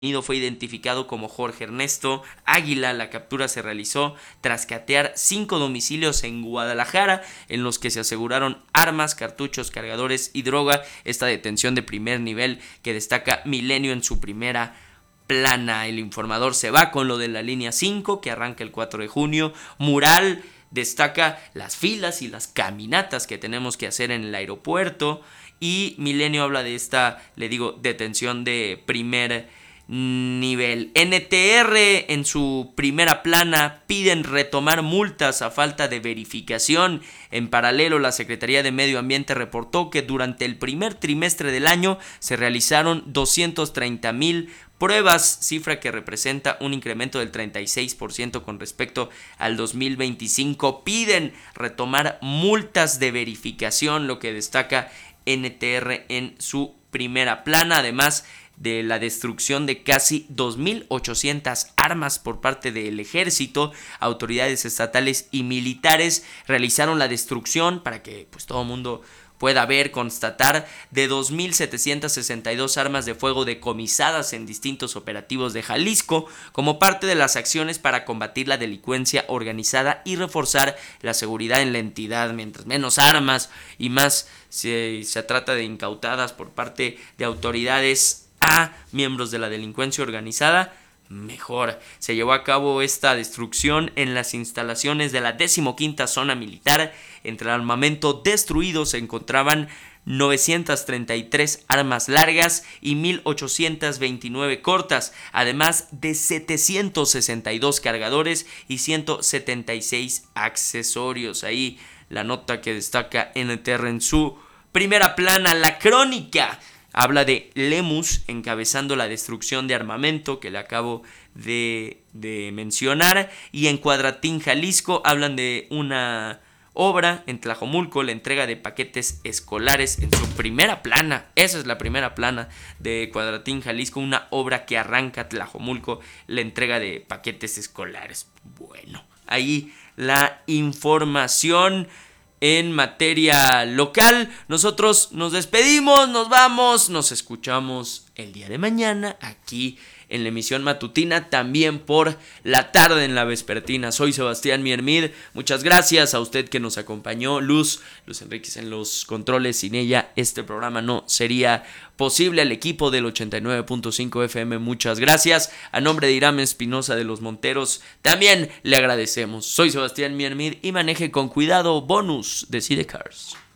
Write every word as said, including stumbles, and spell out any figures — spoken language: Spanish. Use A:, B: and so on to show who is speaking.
A: fue identificado como Jorge Ernesto Águila. La captura se realizó tras catear cinco domicilios en Guadalajara, en los que se aseguraron armas, cartuchos, cargadores y droga. Esta detención de primer nivel que destaca Milenio en su primera plana. El Informador se va con lo de la línea cinco, que arranca el cuatro de junio. Mural destaca las filas y las caminatas que tenemos que hacer en el aeropuerto. Y Milenio habla de esta, le digo, detención de primer nivel. N T R en su primera plana piden retomar multas a falta de verificación. En paralelo, la Secretaría de Medio Ambiente reportó que durante el primer trimestre del año se realizaron doscientas treinta mil pruebas, cifra que representa un incremento del treinta y seis por ciento con respecto al dos mil veinticinco. Piden retomar multas de verificación, lo que destaca N T R en su primera plana. Además de la destrucción de casi dos mil ochocientas armas por parte del ejército, autoridades estatales y militares realizaron la destrucción, para que pues todo el mundo pueda ver, constatar, de dos mil setecientas sesenta y dos armas de fuego decomisadas en distintos operativos de Jalisco, como parte de las acciones para combatir la delincuencia organizada y reforzar la seguridad en la entidad. Mientras menos armas y más se, se trata de incautadas por parte de autoridades a miembros de la delincuencia organizada, mejor. Se llevó a cabo esta destrucción en las instalaciones de la decimoquinta zona militar. Entre el armamento destruido se encontraban novecientas treinta y tres armas largas y mil ochocientas veintinueve cortas, además de setecientos sesenta y dos cargadores y ciento setenta y seis accesorios. Ahí la nota que destaca N T R en su primera plana. La Crónica habla de Lemus encabezando la destrucción de armamento que le acabo de, de mencionar. Y en Cuadratín, Jalisco, hablan de una obra en Tlajomulco, la entrega de paquetes escolares en su primera plana. Esa es la primera plana de Cuadratín, Jalisco, una obra que arranca Tlajomulco, la entrega de paquetes escolares. Bueno, ahí la información en materia local. Nosotros nos despedimos, nos vamos, nos escuchamos el día de mañana aquí en la emisión matutina, también por la tarde en la vespertina. Soy Sebastián Miermid, muchas gracias a usted que nos acompañó. Luz, Luz Enríquez en los controles, sin ella este programa no sería posible. Al equipo del ochenta y nueve punto cinco F M, muchas gracias. A nombre de Irán Espinosa de los Monteros, también le agradecemos. Soy Sebastián Miermid y maneje con cuidado. Bonus de Sidecars.